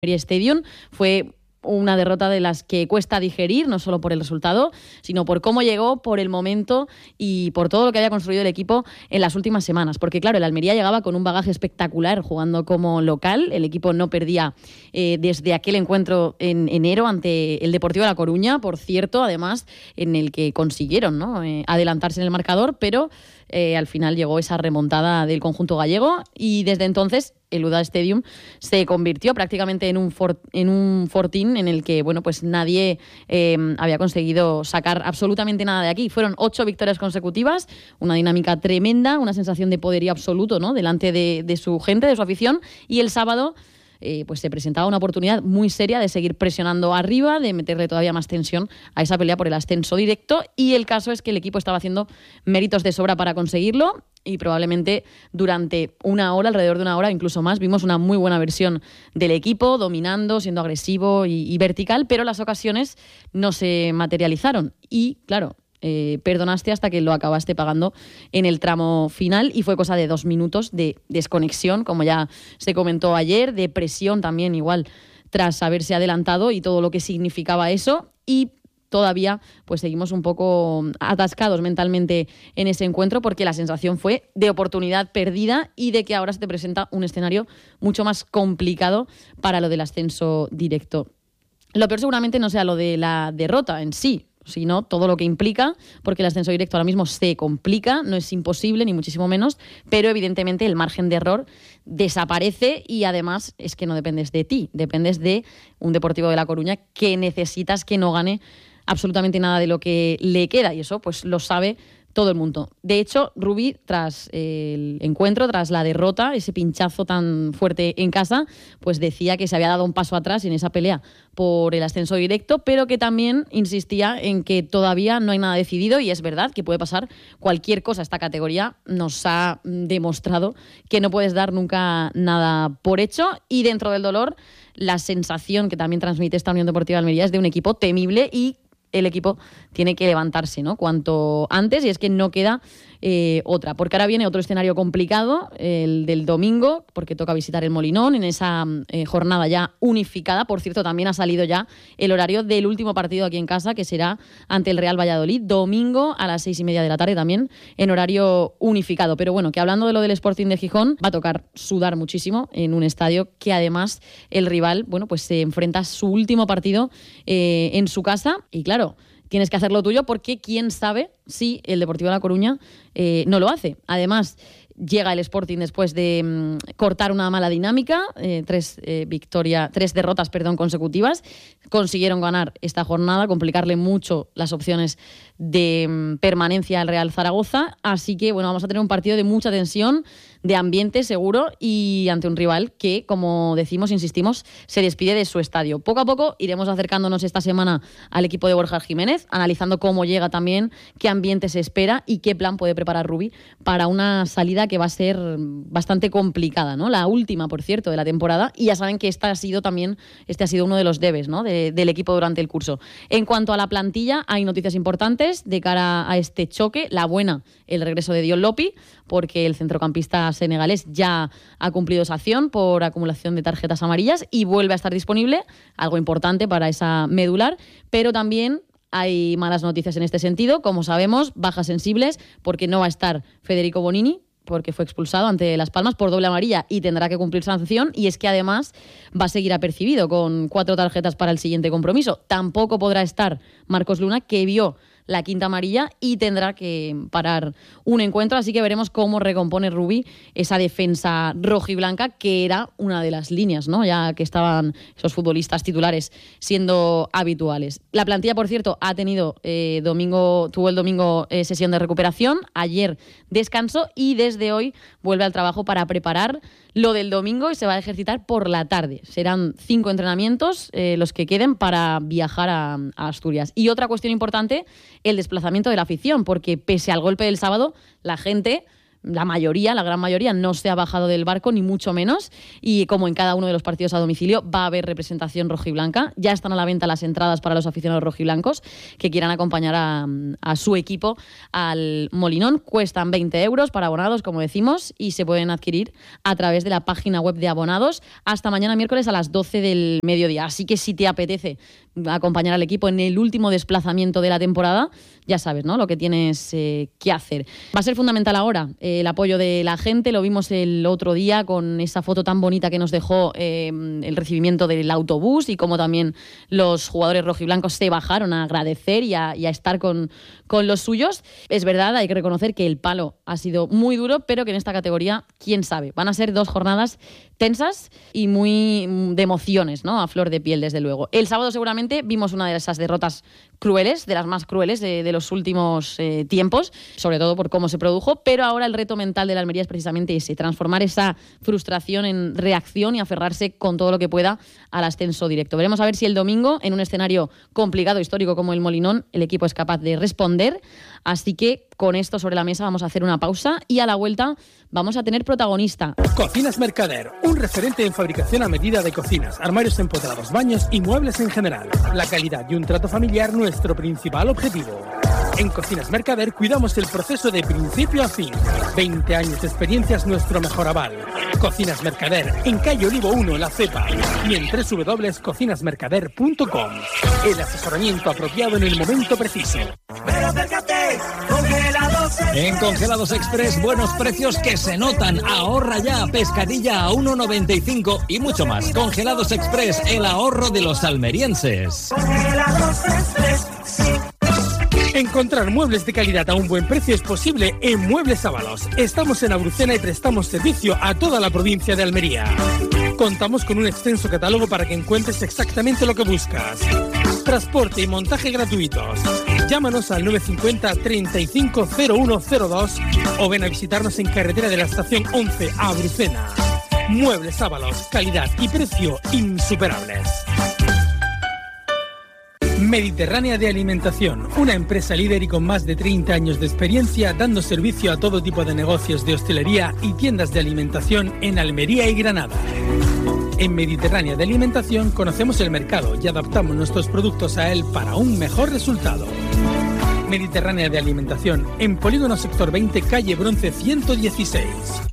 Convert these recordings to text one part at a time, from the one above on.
Stadium. Fue una derrota de las que cuesta digerir, no solo por el resultado, sino por cómo llegó, por el momento y por todo lo que había construido el equipo en las últimas semanas. Porque claro, el Almería llegaba con un bagaje espectacular jugando como local. El equipo no perdía desde aquel encuentro en enero ante el Deportivo de La Coruña, por cierto, además, en el que consiguieron, ¿no?, adelantarse en el marcador, pero al final llegó esa remontada del conjunto gallego y desde entonces el Udal Stadium se convirtió prácticamente en un fortín en el que, bueno, pues nadie había conseguido sacar absolutamente nada de aquí. Fueron 8 victorias consecutivas, una dinámica tremenda, una sensación de poderío absoluto, ¿no?, delante de su gente, de su afición, y el sábado pues se presentaba una oportunidad muy seria de seguir presionando arriba, de meterle todavía más tensión a esa pelea por el ascenso directo, y el caso es que el equipo estaba haciendo méritos de sobra para conseguirlo y probablemente durante una hora, alrededor de una hora, incluso más, vimos una muy buena versión del equipo, dominando, siendo agresivo y vertical, pero las ocasiones no se materializaron y, claro, perdonaste hasta que lo acabaste pagando en el tramo final y fue cosa de 2 minutos de desconexión, como ya se comentó ayer, de presión también igual tras haberse adelantado y todo lo que significaba eso, y todavía pues seguimos un poco atascados mentalmente en ese encuentro porque la sensación fue de oportunidad perdida y de que ahora se te presenta un escenario mucho más complicado para lo del ascenso directo. Lo peor seguramente no sea lo de la derrota en sí, sino todo lo que implica, porque el ascenso directo ahora mismo se complica, no es imposible ni muchísimo menos, pero evidentemente el margen de error desaparece y además es que no dependes de ti, dependes de un Deportivo de La Coruña que necesitas que no gane absolutamente nada de lo que le queda, y eso pues lo sabe todo el mundo. De hecho, Rubí, tras el encuentro, tras la derrota, ese pinchazo tan fuerte en casa, pues decía que se había dado un paso atrás en esa pelea por el ascenso directo, pero que también insistía en que todavía no hay nada decidido, y es verdad que puede pasar cualquier cosa. Esta categoría nos ha demostrado que no puedes dar nunca nada por hecho, y dentro del dolor, la sensación que también transmite esta Unión Deportiva Almería es de un equipo temible y el equipo tiene que levantarse, ¿no?, cuanto antes, y es que no queda otra, porque ahora viene otro escenario complicado, el del domingo, porque toca visitar el Molinón en esa jornada ya unificada. Por cierto, también ha salido ya el horario del último partido aquí en casa, que será ante el Real Valladolid, domingo a las 6:30 de la tarde, también en horario unificado. Pero bueno, que hablando de lo del Sporting de Gijón, va a tocar sudar muchísimo en un estadio que además el rival, bueno, pues se enfrenta a su último partido en su casa, y claro, tienes que hacer lo tuyo porque quién sabe si el Deportivo de La Coruña no lo hace. Además, llega el Sporting después de cortar una mala dinámica, 3 derrotas consecutivas. Consiguieron ganar esta jornada, complicarle mucho las opciones de permanencia al Real Zaragoza. Así que, bueno, vamos a tener un partido de mucha tensión, de ambiente seguro, y ante un rival que, como decimos, insistimos, se despide de su estadio. Poco a poco iremos acercándonos esta semana al equipo de Borja Jiménez, analizando cómo llega también, qué ambiente se espera y qué plan puede preparar Rubí para una salida que va a ser bastante complicada, ¿no? La última, por cierto, de la temporada, y ya saben que este ha sido uno de los debes, ¿no?, del equipo durante el curso. En cuanto a la plantilla, hay noticias importantes de cara a este choque. La buena, el regreso de Dion Lopi, porque el centrocampista senegalés ya ha cumplido sanción por acumulación de tarjetas amarillas y vuelve a estar disponible, algo importante para esa medular, pero también hay malas noticias en este sentido. Como sabemos, bajas sensibles, porque no va a estar Federico Bonini, porque fue expulsado ante Las Palmas por doble amarilla y tendrá que cumplir sanción, y es que además va a seguir apercibido con 4 tarjetas para el siguiente compromiso. Tampoco podrá estar Marcos Luna, que vio la 5ª amarilla y tendrá que parar un encuentro, así que veremos cómo recompone Rubí esa defensa rojiblanca, que era una de las líneas, ¿no?, ya que estaban esos futbolistas titulares siendo habituales. La plantilla, por cierto, tuvo el domingo sesión de recuperación, ayer descanso, y desde hoy vuelve al trabajo para preparar lo del domingo, y se va a ejercitar por la tarde. Serán 5 entrenamientos los que queden para viajar a Asturias. Y otra cuestión importante, el desplazamiento de la afición, porque pese al golpe del sábado, la gente la gran mayoría, no se ha bajado del barco, ni mucho menos. Y como en cada uno de los partidos a domicilio, va a haber representación rojiblanca. Ya están a la venta las entradas para los aficionados rojiblancos que quieran acompañar a su equipo al Molinón. Cuestan 20 euros para abonados, como decimos, y se pueden adquirir a través de la página web de abonados hasta mañana miércoles a las 12 del mediodía. Así que si te apetece acompañar al equipo en el último desplazamiento de la temporada, ya sabes, ¿no?, lo que tienes que hacer. Va a ser fundamental ahora el apoyo de la gente. Lo vimos el otro día con esa foto tan bonita que nos dejó el recibimiento del autobús, y cómo también los jugadores rojiblancos se bajaron a agradecer y a estar con los suyos. Es verdad, hay que reconocer que el palo ha sido muy duro, pero que en esta categoría, quién sabe, van a ser 2 jornadas tensas y muy de emociones, ¿no?, a flor de piel, desde luego. El sábado seguramente vimos una de esas derrotas crueles, de las más crueles de los últimos tiempos, sobre todo por cómo se produjo, pero ahora el reto mental de la Almería es precisamente ese, transformar esa frustración en reacción y aferrarse con todo lo que pueda al ascenso directo. Veremos a ver si el domingo, en un escenario complicado, histórico como el Molinón, el equipo es capaz de responder. Así que con esto sobre la mesa vamos a hacer una pausa y a la vuelta vamos a tener protagonista. Cocinas Mercader, un referente en fabricación a medida de cocinas, armarios empotrados, baños y muebles en general. La calidad y un trato familiar, nuestro principal objetivo. En Cocinas Mercader cuidamos el proceso de principio a fin. 20 años de experiencia es nuestro mejor aval. Cocinas Mercader, en calle Olivo 1, La Cepa, y en www.cocinasmercader.com. El asesoramiento apropiado en el momento preciso. En Congelados Express, buenos precios que se notan. Ahorra ya, pescadilla a 1,95 y mucho más. Congelados Express, el ahorro de los almerienses. Congelados Express, sí. Encontrar muebles de calidad a un buen precio es posible en Muebles Ábalos. Estamos en Abrucena y prestamos servicio a toda la provincia de Almería. Contamos con un extenso catálogo para que encuentres exactamente lo que buscas. Transporte y montaje gratuitos. Llámanos al 950 35 0102 o ven a visitarnos en carretera de la estación 11 a Abrucena. Muebles Ábalos, calidad y precio insuperables. Mediterránea de Alimentación, una empresa líder y con más de 30 años de experiencia dando servicio a todo tipo de negocios de hostelería y tiendas de alimentación en Almería y Granada. En Mediterránea de Alimentación conocemos el mercado y adaptamos nuestros productos a él para un mejor resultado. Mediterránea de Alimentación, en Polígono Sector 20, calle Bronce 116.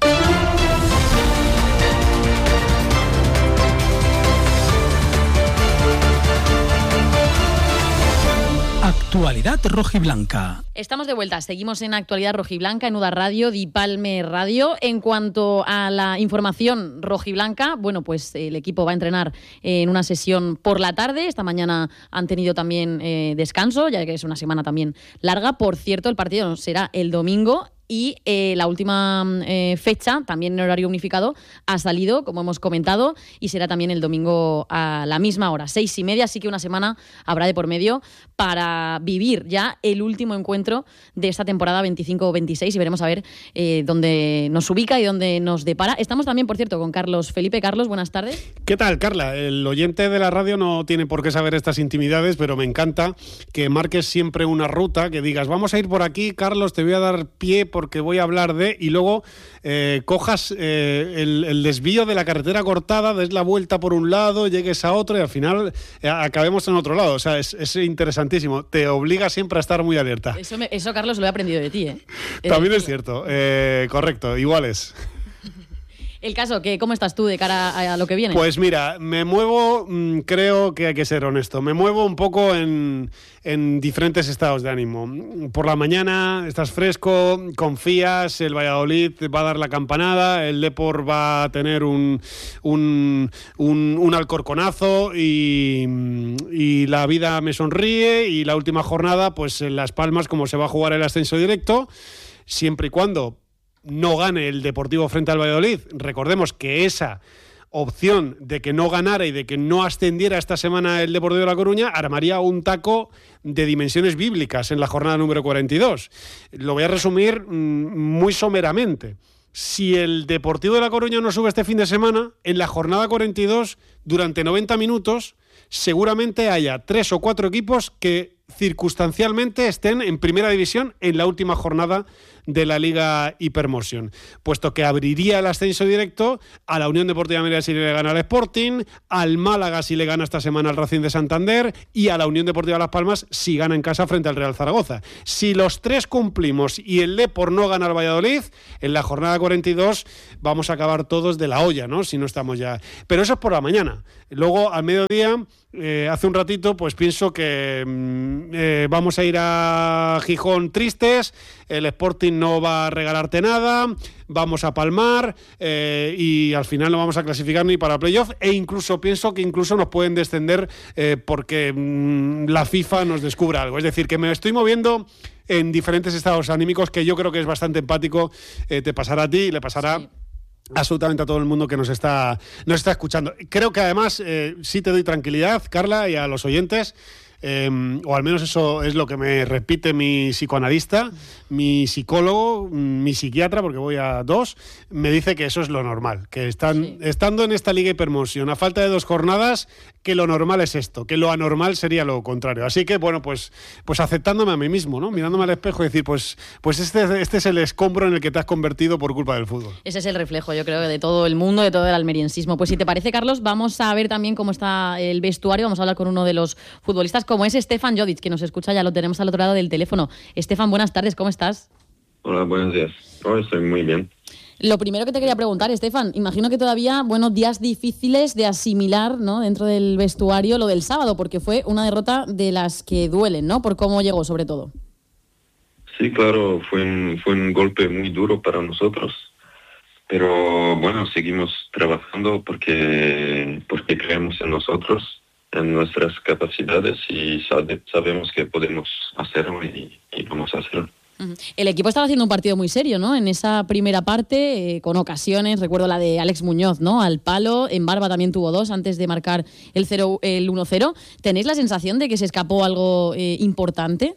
Actualidad rojiblanca. Estamos de vuelta, seguimos en Actualidad rojiblanca en UDA Radio, Dipalme Radio. En cuanto a la información rojiblanca, bueno, pues el equipo va a entrenar en una sesión por la tarde. Esta mañana han tenido también descanso, ya que es una semana también larga. Por cierto, el partido será el domingo. Y la última fecha, también en horario unificado, ha salido, como hemos comentado, y será también el domingo a la misma hora, 6:30, así que una semana habrá de por medio para vivir ya el último encuentro de esta temporada 25-26 y veremos a ver dónde nos ubica y dónde nos depara. Estamos también, por cierto, con Carlos Felipe. Carlos, buenas tardes. ¿Qué tal, Carla? El oyente de la radio no tiene por qué saber estas intimidades, pero me encanta que marques siempre una ruta, que digas, vamos a ir por aquí, Carlos, te voy a dar pie porque voy a hablar de, y luego cojas el desvío de la carretera cortada, des la vuelta por un lado, llegues a otro y al final acabemos en otro lado. O sea, es interesantísimo. Te obliga siempre a estar muy alerta. Eso Carlos, lo he aprendido de ti, ¿eh? También es cierto. Correcto, iguales. El caso, ¿cómo estás tú de cara a lo que viene? Pues mira, me muevo, creo que hay que ser honesto, me muevo un poco en diferentes estados de ánimo. Por la mañana estás fresco, confías, el Valladolid va a dar la campanada, el Depor va a tener un alcorconazo y la vida me sonríe, y la última jornada, pues en Las Palmas, como se va a jugar el ascenso directo, siempre y cuando no gane el Deportivo frente al Valladolid. Recordemos que esa opción de que no ganara y de que no ascendiera esta semana el Deportivo de La Coruña armaría un taco de dimensiones bíblicas en la jornada número 42. Lo voy a resumir muy someramente. Si el Deportivo de La Coruña no sube este fin de semana, en la jornada 42, durante 90 minutos, seguramente haya 3 o 4 equipos que circunstancialmente estén en primera división en la última jornada de la Liga Hypermotion, puesto que abriría el ascenso directo a la Unión Deportiva Mérida si le gana al Sporting, al Málaga si le gana esta semana al Racing de Santander y a la Unión Deportiva Las Palmas si gana en casa frente al Real Zaragoza. Si los 3 cumplimos y el Depor no gana al Valladolid, en la jornada 42 vamos a acabar todos de la olla, ¿no? Si no estamos ya... Pero eso es por la mañana. Luego, al mediodía, hace un ratito, pues pienso que vamos a ir a Gijón tristes, el Sporting no va a regalarte nada, vamos a palmar y al final no vamos a clasificar ni para playoff, e incluso pienso que incluso nos pueden descender porque la FIFA nos descubra algo. Es decir, que me estoy moviendo en diferentes estados anímicos que yo creo que es bastante empático. Te pasará a ti y le pasará... Sí. Absolutamente a todo el mundo que nos está escuchando. Creo que además sí te doy tranquilidad, Carla, y a los oyentes, o al menos eso es lo que me repite mi psicoanalista, mi psicólogo, mi psiquiatra, porque voy a 2, me dice que eso es lo normal, que estando en esta Liga Hypermotion a falta de 2 jornadas, que lo normal es esto, que lo anormal sería lo contrario. Así que, bueno, pues aceptándome a mí mismo, ¿no? Mirándome al espejo y decir, pues este es el escombro en el que te has convertido por culpa del fútbol. Ese es el reflejo, yo creo, de todo el mundo, de todo el almeriensismo. Pues si te parece, Carlos, vamos a ver también cómo está el vestuario, vamos a hablar con uno de los futbolistas, como es Stefan Jodic, que nos escucha, ya lo tenemos al otro lado del teléfono. Stefan, buenas tardes, ¿cómo estás? Hola, buenos días. Hoy estoy muy bien. Lo primero que te quería preguntar, Stefan, imagino que todavía, días difíciles de asimilar, ¿no?, dentro del vestuario lo del sábado, porque fue una derrota de las que duelen, ¿no?, por cómo llegó, sobre todo. Sí, claro, fue un golpe muy duro para nosotros, pero bueno, seguimos trabajando porque creemos en nosotros, en nuestras capacidades y sabemos que podemos hacerlo y vamos a hacerlo. El equipo estaba haciendo un partido muy serio, ¿no? En esa primera parte, con ocasiones, recuerdo la de Alex Muñoz, ¿no?, al palo, en Barba también tuvo 2 antes de marcar el 1-0. ¿Tenéis la sensación de que se escapó algo importante?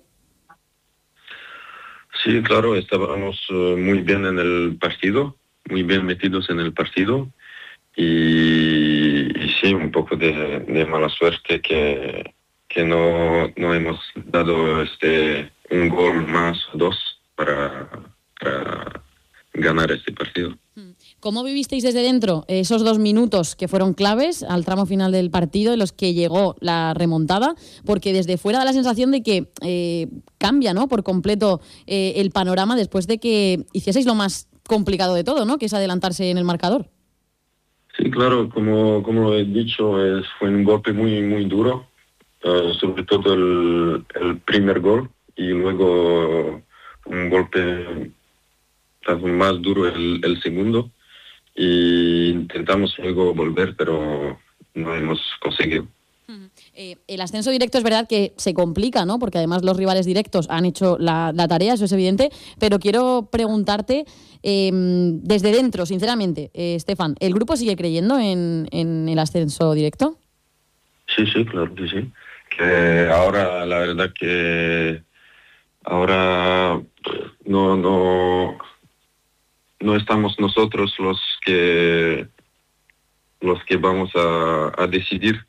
Sí, claro, estábamos muy bien en el partido, muy bien metidos en el partido y sí, un poco de mala suerte que no hemos dado un gol más o 2 para ganar este partido. ¿Cómo vivisteis desde dentro esos 2 minutos que fueron claves al tramo final del partido en los que llegó la remontada? Porque desde fuera da la sensación de que cambia, ¿no?, por completo el panorama después de que hicieseis lo más complicado de todo, ¿no?, que es adelantarse en el marcador. Sí, claro, como lo he dicho, fue un golpe muy, muy duro, sobre todo el primer gol. Y luego un golpe más duro el segundo y intentamos luego volver, pero no hemos conseguido. El ascenso directo es verdad que se complica, ¿no?, porque además los rivales directos han hecho la tarea, eso es evidente, pero quiero preguntarte desde dentro, sinceramente, Stefan, ¿el grupo sigue creyendo en el ascenso directo? Sí, claro que sí. Que ahora la verdad que ahora no estamos nosotros los que vamos a decidir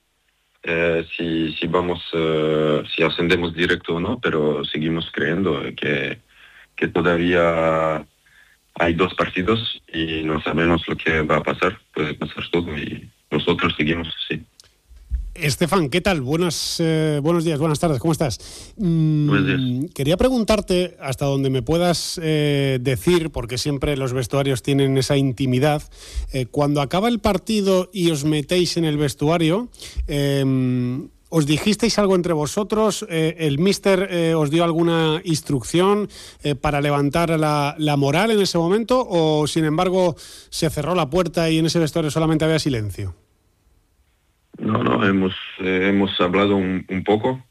si ascendemos directo o no, pero seguimos creyendo que todavía hay 2 partidos y no sabemos lo que va a pasar, puede pasar todo y nosotros seguimos así. Estefan, ¿qué tal? Buenos días, buenas tardes, ¿cómo estás? Buenos días. Quería preguntarte, hasta donde me puedas decir, porque siempre los vestuarios tienen esa intimidad, cuando acaba el partido y os metéis en el vestuario, ¿os dijisteis algo entre vosotros? ¿El míster os dio alguna instrucción para levantar la moral en ese momento? ¿O, sin embargo, se cerró la puerta y en ese vestuario solamente había silencio? No, hemos hablado un poco,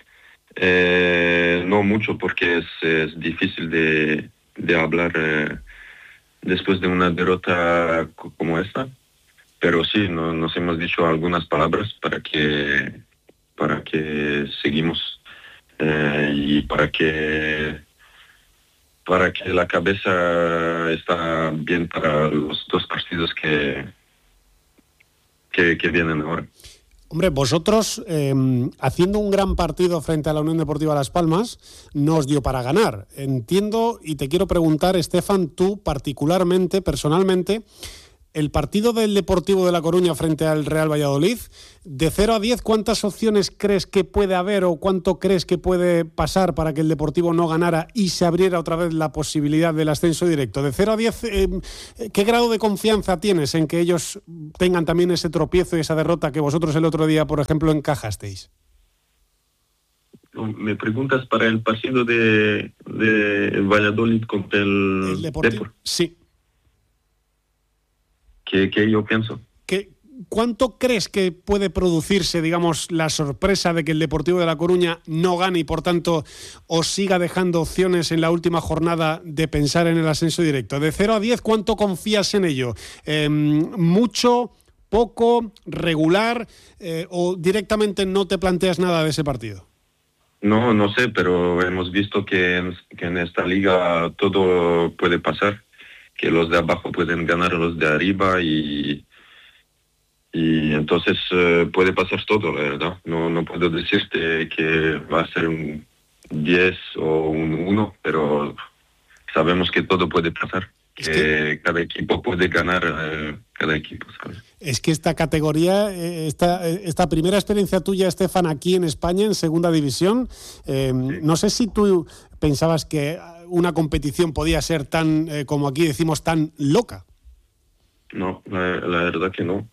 no mucho porque es difícil de hablar después de una derrota como esta, pero sí, nos hemos dicho algunas palabras para que seguimos y para que la cabeza está bien para los 2 partidos que vienen ahora. Hombre, vosotros, haciendo un gran partido frente a la Unión Deportiva Las Palmas, no os dio para ganar. Entiendo, y te quiero preguntar, Estefan, tú particularmente, personalmente, el partido del Deportivo de La Coruña frente al Real Valladolid, de 0 a 10, ¿cuántas opciones crees que puede haber o cuánto crees que puede pasar para que el Deportivo no ganara y se abriera otra vez la posibilidad del ascenso directo? De 0 a 10, ¿qué grado de confianza tienes en que ellos tengan también ese tropiezo y esa derrota que vosotros el otro día, por ejemplo, encajasteis? Me preguntas para el partido de Valladolid contra el Deportivo. Sí. ¿Qué yo pienso? ¿Cuánto crees que puede producirse, digamos, la sorpresa de que el Deportivo de La Coruña no gane y, por tanto, os siga dejando opciones en la última jornada de pensar en el ascenso directo? De 0 a 10, ¿cuánto confías en ello? ¿Mucho, poco, regular o directamente no te planteas nada de ese partido? No sé, pero hemos visto que en esta liga todo puede pasar, que los de abajo pueden ganar a los de arriba y entonces puede pasar todo, la verdad. No puedo decirte que va a ser un 10 o un 1, pero sabemos que todo puede pasar, que cada equipo puede ganar cada equipo, ¿sabes? Es que esta categoría, esta primera experiencia tuya, Estefan, aquí en España, en Segunda División, no sé si tú pensabas que una competición podía ser tan, como aquí decimos, tan loca. No, la verdad que no.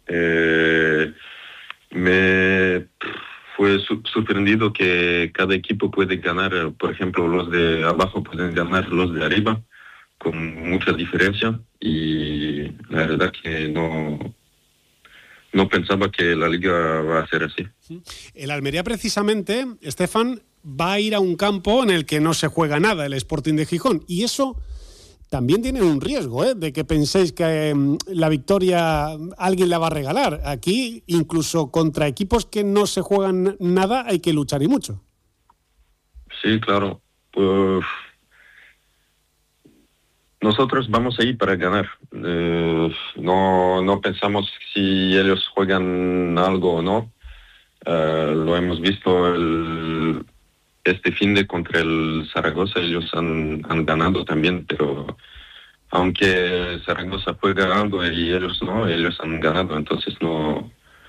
Me fue sorprendido que cada equipo puede ganar, por ejemplo, los de abajo pueden ganar los de arriba, con mucha diferencia, y la verdad que no pensaba que la liga va a ser así. El Almería, precisamente, Estefan, va a ir a un campo en el que no se juega nada, el Sporting de Gijón, y eso también tiene un riesgo, de que penséis que la victoria alguien la va a regalar. Aquí, incluso contra equipos que no se juegan nada, hay que luchar y mucho. Sí, claro. Pues nosotros vamos a ir para ganar. No pensamos si ellos juegan algo o no. Lo hemos visto este fin de contra el Zaragoza, ellos han ganado también, pero aunque Zaragoza juega algo y ellos no, ellos han ganado, entonces no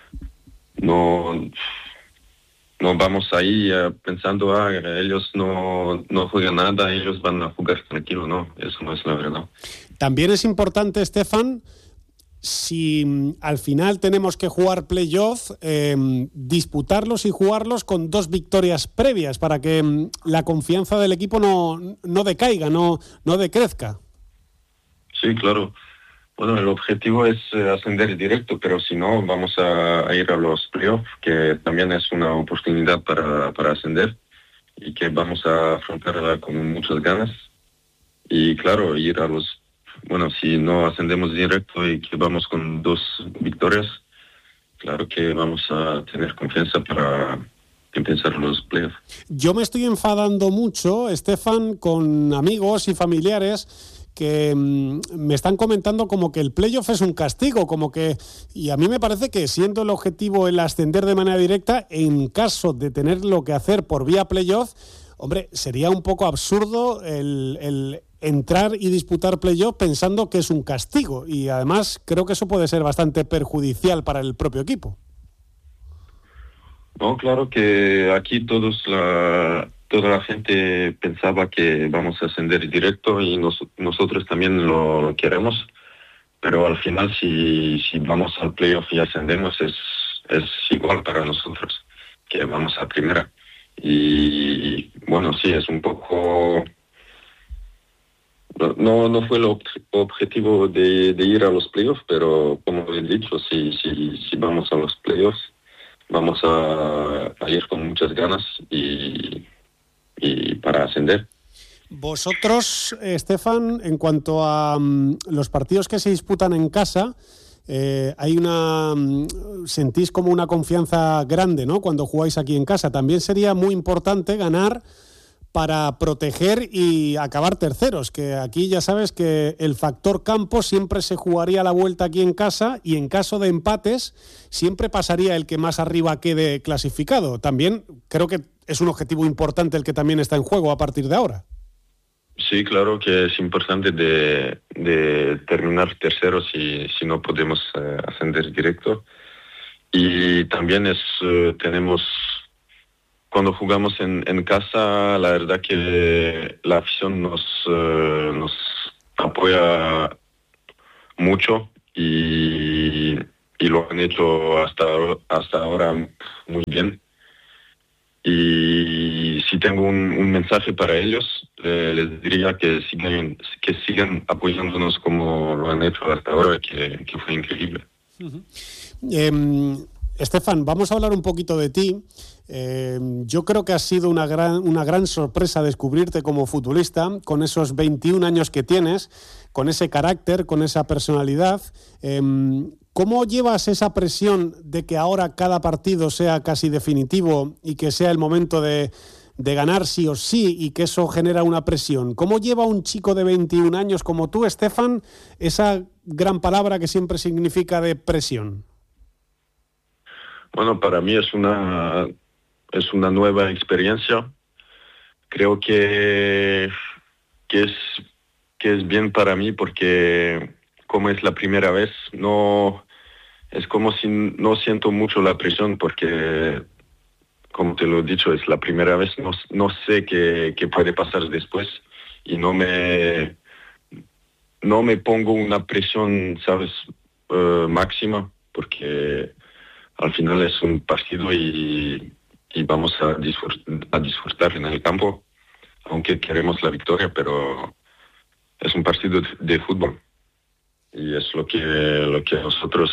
vamos ahí pensando, ellos no juegan nada, ellos van a jugar tranquilo, no, eso no es la verdad. También es importante, Estefan, si al final tenemos que jugar playoff, disputarlos y jugarlos con 2 victorias previas para que la confianza del equipo no decaiga, no decrezca. Sí, claro. Bueno, el objetivo es ascender directo, pero si no, vamos a ir a los playoffs, que también es una oportunidad para ascender y que vamos a afrontarla con muchas ganas. Y claro, ir a los... Bueno, si no ascendemos directo y que vamos con 2 victorias, claro que vamos a tener confianza para empezar los playoffs. Yo me estoy enfadando mucho, Estefan, con amigos y familiares que me están comentando como que el playoff es un castigo, y a mí me parece que siendo el objetivo el ascender de manera directa, en caso de tener lo que hacer por vía playoff, hombre, sería un poco absurdo el entrar y disputar playoff pensando que es un castigo, y además creo que eso puede ser bastante perjudicial para el propio equipo. No, claro que aquí toda la gente pensaba que vamos a ascender directo y nosotros también lo queremos, pero al final si vamos al playoff y ascendemos es igual para nosotros que vamos a primera. Y bueno, sí, es un poco... No fue el objetivo de ir a los playoffs, pero como he dicho, si vamos a los playoffs, vamos a ir con muchas ganas y para ascender. Vosotros, Estefan, en cuanto a los partidos que se disputan en casa, sentís como una confianza grande, ¿no?, cuando jugáis aquí en casa. También sería muy importante ganar para proteger y acabar terceros, que aquí ya sabes que el factor campo siempre se jugaría la vuelta aquí en casa y en caso de empates siempre pasaría el que más arriba quede clasificado. También creo que es un objetivo importante el que también está en juego a partir de ahora. Sí, claro que es importante de terminar terceros si no podemos ascender directo. Y también tenemos... Cuando jugamos en casa, la verdad que la afición nos apoya mucho y lo han hecho hasta ahora muy bien. Y si tengo un mensaje para ellos, les diría que sigan apoyándonos como lo han hecho hasta ahora, que fue increíble. Estefan, vamos a hablar un poquito de ti. Yo creo que ha sido una gran sorpresa descubrirte como futbolista, con esos 21 años que tienes, con ese carácter, con esa personalidad. ¿Cómo llevas esa presión de que ahora cada partido sea casi definitivo y que sea el momento de ganar sí o sí y que eso genera una presión? ¿Cómo lleva un chico de 21 años como tú, Estefan, esa gran palabra que siempre significa de presión? Bueno, para mí es una nueva experiencia. Creo que es bien para mí porque como es la primera vez, es como si no siento mucho la presión porque, como te lo he dicho, es la primera vez, no sé qué puede pasar después y no me pongo una presión, ¿sabes?, máxima, porque al final es un partido y vamos a disfrutar en el campo, aunque queremos la victoria, pero es un partido de fútbol y es lo que nosotros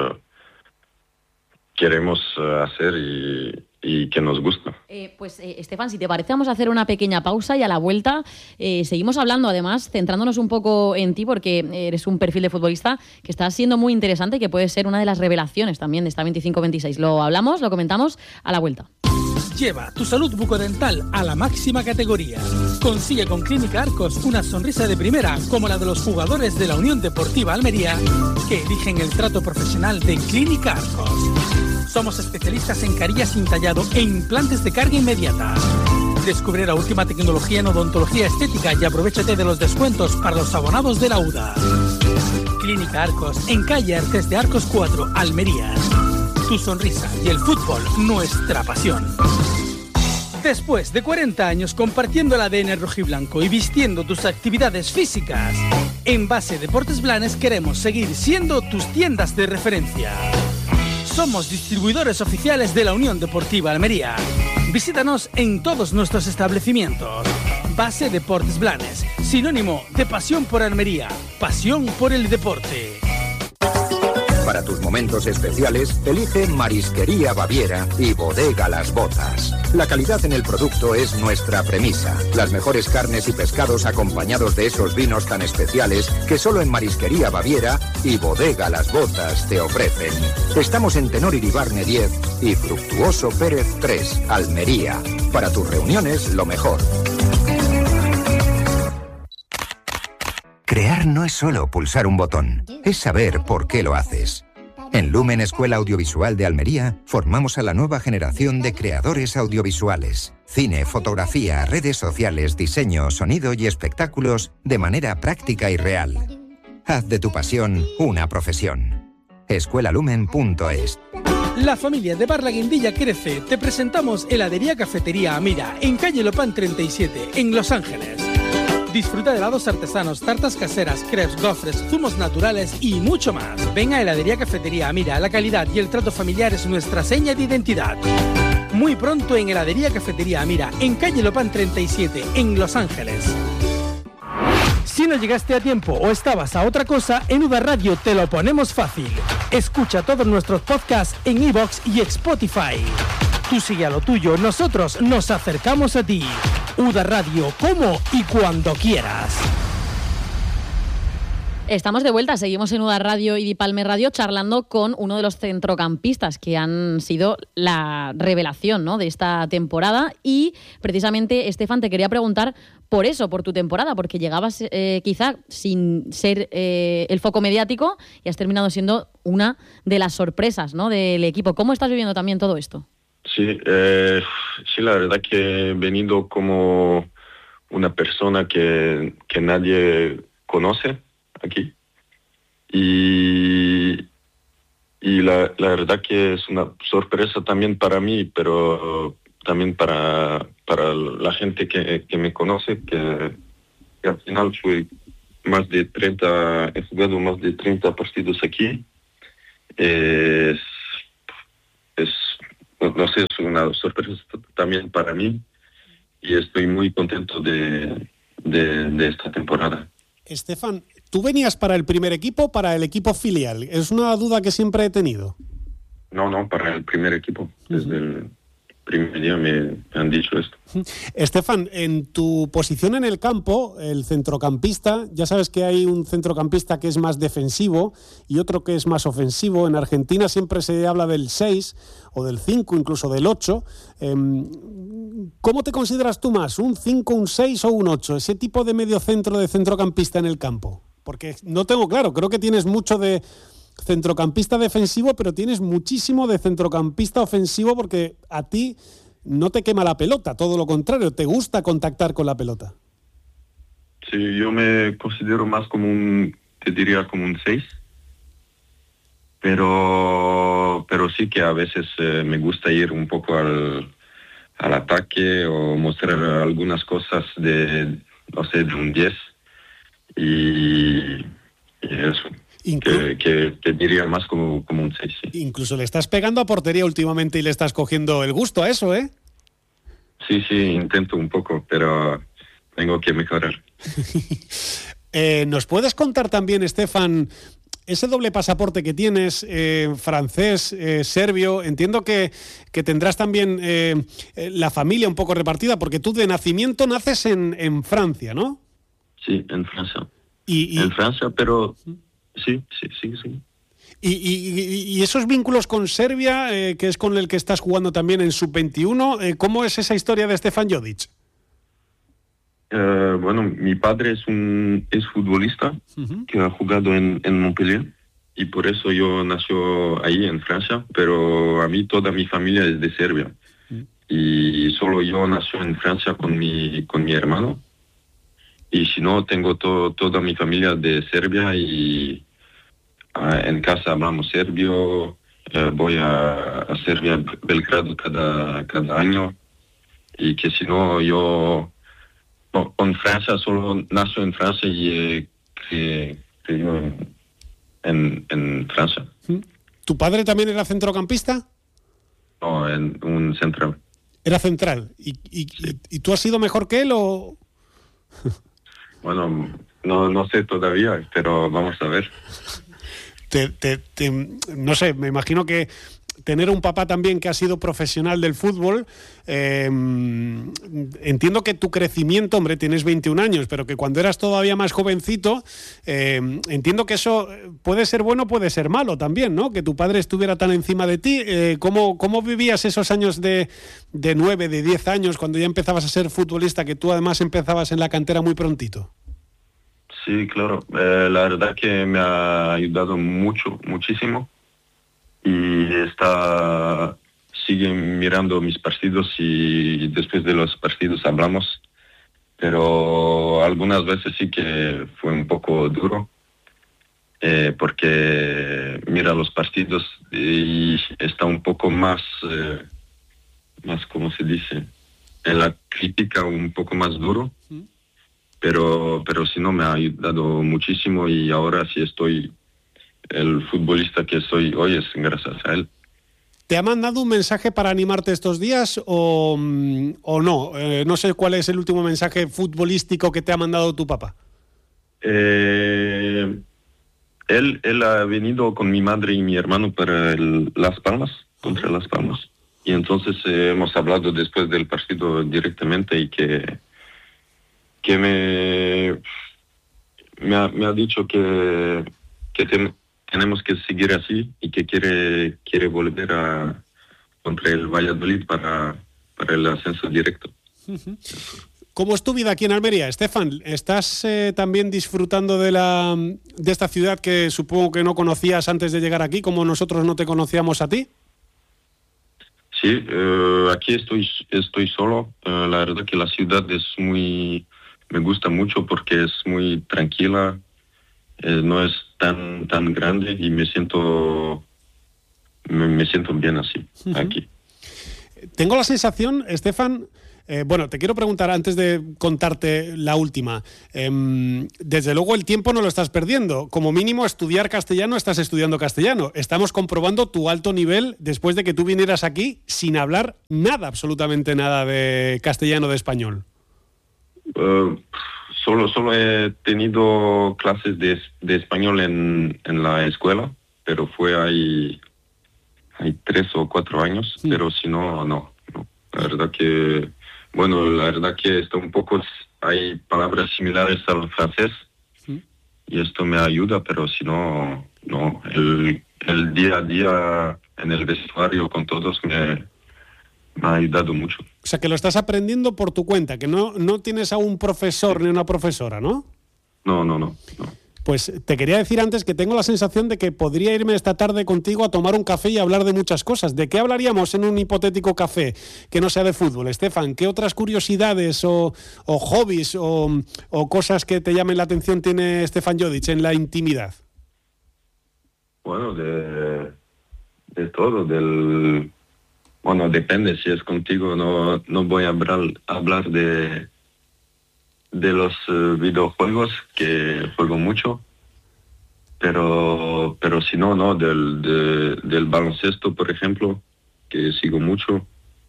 queremos hacer y que nos gusta. Estefan, si te parece, vamos a hacer una pequeña pausa y a la vuelta seguimos hablando, además, centrándonos un poco en ti, porque eres un perfil de futbolista que está siendo muy interesante y que puede ser una de las revelaciones también de esta 25-26. Lo hablamos, lo comentamos a la vuelta. Lleva tu salud bucodental a la máxima categoría. Consigue con Clínica Arcos una sonrisa de primera como la de los jugadores de la Unión Deportiva Almería que eligen el trato profesional de Clínica Arcos. Somos especialistas en carillas sin tallado e implantes de carga inmediata. Descubre la última tecnología en odontología estética y aprovéchate de los descuentos para los abonados de la UDA. Clínica Arcos, en calle Artes de Arcos 4, Almería. Tu sonrisa y el fútbol, nuestra pasión. Después de 40 años compartiendo el ADN rojiblanco y vistiendo tus actividades físicas, en Base Deportes Blanes queremos seguir siendo tus tiendas de referencia. Somos distribuidores oficiales de la Unión Deportiva Almería. Visítanos en todos nuestros establecimientos. Base Deportes Blanes, sinónimo de pasión por Almería, pasión por el deporte. Para tus momentos especiales, elige Marisquería Baviera y Bodega Las Botas. La calidad en el producto es nuestra premisa. Las mejores carnes y pescados acompañados de esos vinos tan especiales que solo en Marisquería Baviera y Bodega Las Botas te ofrecen. Estamos en Tenor Iribarne 10 y Fructuoso Pérez 3, Almería. Para tus reuniones, lo mejor. Crear no es solo pulsar un botón, es saber por qué lo haces. En Lumen Escuela Audiovisual de Almería formamos a la nueva generación de creadores audiovisuales. Cine, fotografía, redes sociales, diseño, sonido y espectáculos de manera práctica y real. Haz de tu pasión una profesión. escuelalumen.es. La familia de Bar La Guindilla crece. Te presentamos Heladería Cafetería Amira, en calle Lopán 37, en Los Ángeles. Disfruta de helados artesanos, tartas caseras, crepes, gofres, zumos naturales y mucho más. Ven a Heladería Cafetería Amira, la calidad y el trato familiar es nuestra seña de identidad. Muy pronto en Heladería Cafetería Amira, en calle Lopán 37, en Los Ángeles. Si no llegaste a tiempo o estabas a otra cosa, en UDA Radio te lo ponemos fácil. Escucha todos nuestros podcasts en iVoox y Spotify. Tú sigue a lo tuyo, nosotros nos acercamos a ti. UDA Radio, como y cuando quieras. Estamos de vuelta, seguimos en UDA Radio y Dipalme Radio charlando con uno de los centrocampistas que han sido la revelación, ¿no?, de esta temporada. Y precisamente, Estefan, te quería preguntar por eso, por tu temporada, porque llegabas quizá sin ser el foco mediático y has terminado siendo una de las sorpresas, ¿no?, del equipo. ¿Cómo estás viviendo también todo esto? Sí, la verdad que he venido como una persona que nadie conoce aquí. Y la verdad que es una sorpresa también para mí, pero también para la gente que me conoce, que al final he jugado más de 30 partidos aquí. No sé, es una sorpresa también para mí y estoy muy contento de esta temporada. Estefan, ¿tú venías para el primer equipo o para el equipo filial? Es una duda que siempre he tenido. No, para el primer equipo. Desde el primer día me han dicho esto. Estefan, en tu posición en el campo, el centrocampista, ya sabes que hay un centrocampista que es más defensivo y otro que es más ofensivo. En Argentina siempre se habla del 6 o del 5, incluso del 8. ¿Cómo te consideras tú más? ¿Un 5, un 6 o un 8? Ese tipo de mediocentro de centrocampista en el campo. Porque no tengo claro, creo que tienes mucho de centrocampista defensivo, pero tienes muchísimo de centrocampista ofensivo porque a ti no te quema la pelota, todo lo contrario, te gusta contactar con la pelota. Sí, yo me considero más como te diría como un 6, pero sí que a veces me gusta ir un poco al ataque o mostrar algunas cosas de un 10 y eso. Que diría más como un 6. Sí. Incluso le estás pegando a portería últimamente y le estás cogiendo el gusto a eso, ¿eh? Sí, intento un poco, pero tengo que mejorar. ¿Nos puedes contar también, Estefan, ese doble pasaporte que tienes, francés, serbio? Entiendo que tendrás también la familia un poco repartida, porque tú de nacimiento naces en Francia, ¿no? Sí, en Francia. En Francia, pero... Sí. ¿Y esos vínculos con Serbia, que es con el que estás jugando también en Sub-21, cómo es esa historia de Stefan Jodic? Bueno, mi padre es futbolista que ha jugado en Montpellier y por eso yo nació ahí en Francia, pero a mí toda mi familia es de Serbia y solo yo nací en Francia con mi hermano. Y si no, tengo toda mi familia de Serbia y en casa hablamos serbio. Voy a Serbia, Belgrado cada año. Y que si no, yo con Francia solo nací en Francia y creo en Francia. ¿Tu padre también era centrocampista? No, en un central. ¿Era central? ¿Y tú has sido mejor que él o...? Bueno, no sé todavía, pero vamos a ver. No sé, me imagino que tener un papá también que ha sido profesional del fútbol, entiendo que tu crecimiento, hombre, tienes 21 años, pero que cuando eras todavía más jovencito, entiendo que eso puede ser bueno, puede ser malo también, ¿no? Que tu padre estuviera tan encima de ti. ¿Cómo vivías esos años de 9, de 10 años, cuando ya empezabas a ser futbolista, que tú además empezabas en la cantera muy prontito? Sí, claro. La verdad que me ha ayudado muchísimo. Y sigue mirando mis partidos y después de los partidos hablamos. Pero algunas veces sí que fue un poco duro. Porque mira los partidos y está un poco más, ¿cómo se dice? En la crítica un poco más duro. Pero si no, me ha ayudado muchísimo y ahora sí estoy el futbolista que soy hoy es gracias a él. ¿Te ha mandado un mensaje para animarte estos días o no? No sé cuál es el último mensaje futbolístico que te ha mandado tu papá. Él ha venido con mi madre y mi hermano para Las Palmas, contra Las Palmas. Y entonces hemos hablado después del partido directamente y que me ha dicho que tenemos que seguir así y que quiere volver contra el Valladolid para el ascenso directo. ¿Cómo es tu vida aquí en Almería, Estefan? ¿Estás también disfrutando de esta ciudad que supongo que no conocías antes de llegar aquí, como nosotros no te conocíamos a ti? Sí, aquí estoy solo. La verdad que la ciudad me gusta mucho porque es muy tranquila, no es tan grande y me siento bien así, aquí. Tengo la sensación, Estefan, bueno, te quiero preguntar antes de contarte la última. Desde luego el tiempo no lo estás perdiendo. Como mínimo estudiar castellano, estás estudiando castellano. Estamos comprobando tu alto nivel después de que tú vinieras aquí sin hablar nada, absolutamente nada de castellano, de español. Solo he tenido clases de español en la escuela, pero fue hay 3 o 4 años, pero si no. La verdad que está un poco, hay palabras similares al francés y esto me ayuda, pero si no, el día a día en el vestuario con todos me ha ayudado mucho. O sea, que lo estás aprendiendo por tu cuenta, que no tienes a un profesor ni una profesora, ¿no? No. Pues te quería decir antes que tengo la sensación de que podría irme esta tarde contigo a tomar un café y hablar de muchas cosas. ¿De qué hablaríamos en un hipotético café que no sea de fútbol, Estefan? ¿Qué otras curiosidades o hobbies o cosas que te llamen la atención tiene Stefan Jodic en la intimidad? Bueno, de todo, bueno, depende, si es contigo no voy a hablar de los videojuegos, que juego mucho, pero si no, del baloncesto, por ejemplo, que sigo mucho,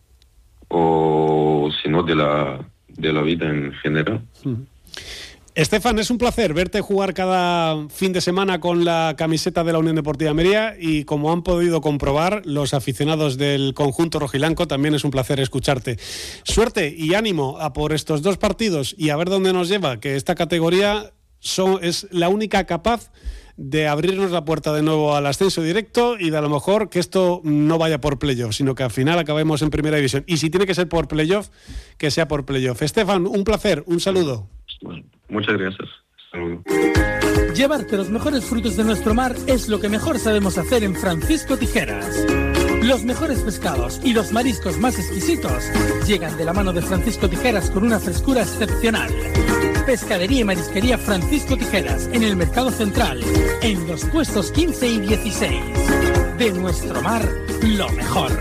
o si no, de la vida en general. Estefan, es un placer verte jugar cada fin de semana con la camiseta de la Unión Deportiva Almería y, como han podido comprobar los aficionados del conjunto rojiblanco, también es un placer escucharte. Suerte y ánimo a por estos 2 partidos y a ver dónde nos lleva, que esta categoría es la única capaz de abrirnos la puerta de nuevo al ascenso directo y de a lo mejor que esto no vaya por playoff, sino que al final acabemos en primera división. Y si tiene que ser por playoff, que sea por playoff. Estefan, un placer, un saludo. Bueno, muchas gracias. Saludos. Llevarte los mejores frutos de nuestro mar es lo que mejor sabemos hacer en Francisco Tijeras. Los mejores pescados y los mariscos más exquisitos llegan de la mano de Francisco Tijeras con una frescura excepcional. Pescadería y marisquería Francisco Tijeras en el Mercado Central, en los puestos 15 y 16. De nuestro mar, lo mejor.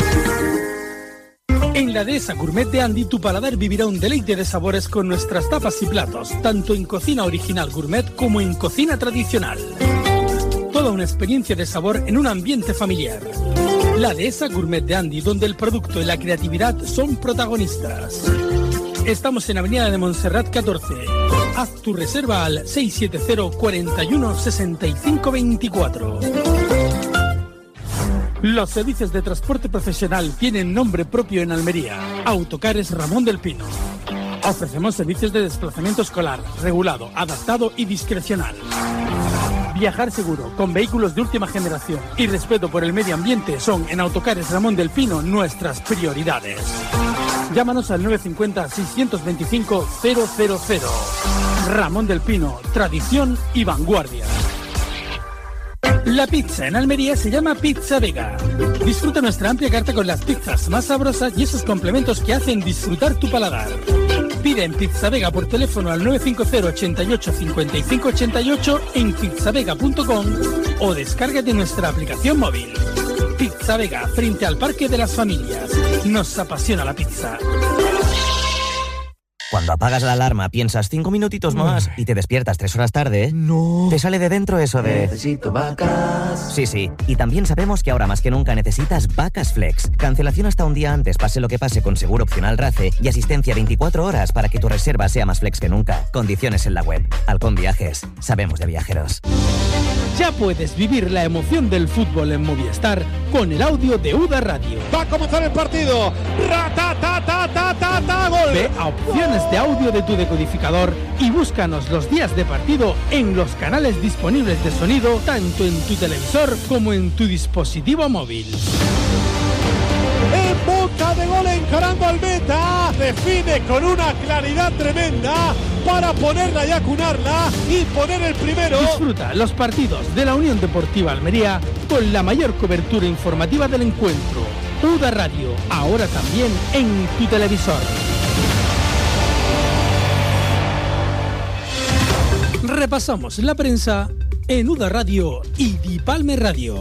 En la Dehesa Gourmet de Andy, tu paladar vivirá un deleite de sabores con nuestras tapas y platos, tanto en cocina original gourmet como en cocina tradicional. Toda una experiencia de sabor en un ambiente familiar. La Dehesa Gourmet de Andy, donde el producto y la creatividad son protagonistas. Estamos en Avenida de Montserrat 14. Haz tu reserva al 670 41 65 24. Los servicios de transporte profesional tienen nombre propio en Almería. Autocares Ramón del Pino. Ofrecemos servicios de desplazamiento escolar, regulado, adaptado y discrecional. Viajar seguro, con vehículos de última generación y respeto por el medio ambiente son en Autocares Ramón del Pino nuestras prioridades. Llámanos al 950-625-000. Ramón del Pino, tradición y vanguardia. La pizza en Almería se llama Pizza Vega. Disfruta nuestra amplia carta con las pizzas más sabrosas y esos complementos que hacen disfrutar tu paladar. Pide en Pizza Vega por teléfono al 950 88 55 88 en pizzavega.com o descárgate nuestra aplicación móvil. Pizza Vega, frente al Parque de las Familias. Nos apasiona la pizza. Cuando apagas la alarma piensas 5 minutitos más y te despiertas 3 horas tarde, no. Te sale de dentro eso de... Necesito vacas. Sí. Y también sabemos que ahora más que nunca necesitas Vacas Flex. Cancelación hasta un día antes, pase lo que pase, con seguro opcional RACE y asistencia 24 horas para que tu reserva sea más flex que nunca. Condiciones en la web. Halcón Viajes. Sabemos de viajeros. Ya puedes vivir la emoción del fútbol en Movistar con el audio de UDA Radio. Va a comenzar el partido. ¡Gol! Ve a opciones de audio de tu decodificador y búscanos los días de partido en los canales disponibles de sonido, tanto en tu televisor como en tu dispositivo móvil. En boca de gol, encarando al meta, define con una claridad tremenda para ponerla y acunarla y poner el primero. Disfruta los partidos de la Unión Deportiva Almería con la mayor cobertura informativa del encuentro. UDA Radio, ahora también en tu televisor. Repasamos la prensa en UDA Radio y Dipalme Radio.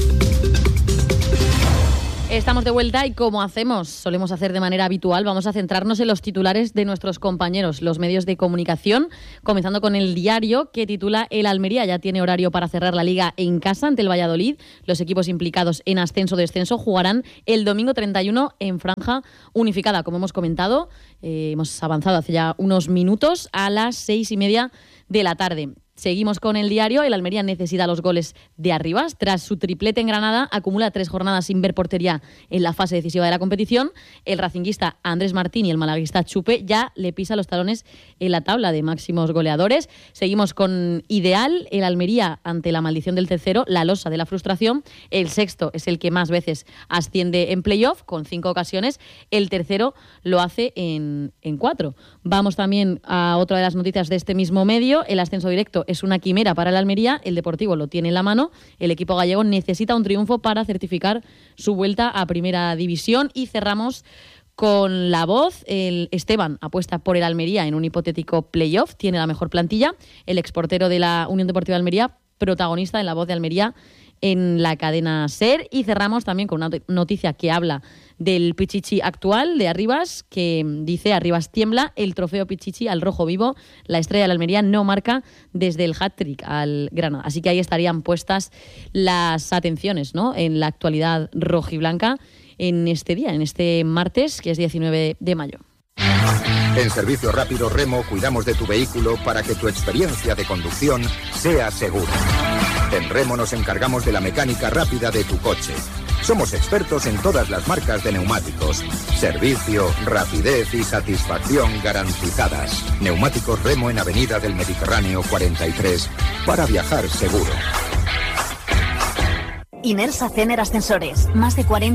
Estamos de vuelta y como solemos hacer de manera habitual, vamos a centrarnos en los titulares de nuestros compañeros, los medios de comunicación, comenzando con El Diario, que titula: El Almería ya tiene horario para cerrar la Liga en casa ante el Valladolid. Los equipos implicados en ascenso o descenso jugarán el domingo 31 en franja unificada. Como hemos comentado, hemos avanzado hace ya unos minutos a las 6:30 de la tarde. Seguimos con El Diario. El Almería necesita los goles de Arribas. Tras su triplete en Granada, acumula 3 jornadas sin ver portería en la fase decisiva de la competición. El racinguista Andrés Martín y el malaguista Chupe ya le pisa los talones en la tabla de máximos goleadores. Seguimos con Ideal. El Almería ante la maldición del tercero, la losa de la frustración. El sexto es el que más veces asciende en playoff, con 5 ocasiones. El tercero lo hace en 4. Vamos también a otra de las noticias de este mismo medio. El ascenso directo es una quimera para el Almería, el Deportivo lo tiene en la mano, el equipo gallego necesita un triunfo para certificar su vuelta a Primera División. Y cerramos con La Voz. El Esteban apuesta por el Almería en un hipotético playoff, tiene la mejor plantilla, el exportero de la Unión Deportiva de Almería, protagonista en La Voz de Almería en la cadena SER. Y cerramos también con una noticia que habla del Pichichi actual de Arribas, que dice: Arribas tiembla, el trofeo Pichichi al rojo vivo, la estrella de la Almería no marca desde el hat-trick al Granada. Así que ahí estarían puestas las atenciones, ¿no?, en la actualidad rojiblanca en este día, en este martes, que es 19 de mayo. En Servicio Rápido Remo cuidamos de tu vehículo para que tu experiencia de conducción sea segura. En Remo nos encargamos de la mecánica rápida de tu coche. Somos expertos en todas las marcas de neumáticos. Servicio, rapidez y satisfacción garantizadas. Neumáticos Remo en Avenida del Mediterráneo 43 para viajar seguro. Inersa Cener Ascensores. Más de 40